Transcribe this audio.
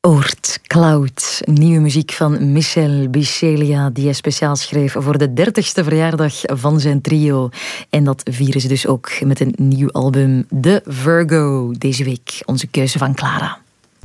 Oort, Cloud, nieuwe muziek van Michel Bichelia, die hij speciaal schreef voor de 30ste verjaardag van zijn trio. En dat vieren ze dus ook met een nieuw album, The Virgo. Deze week onze keuze van Clara.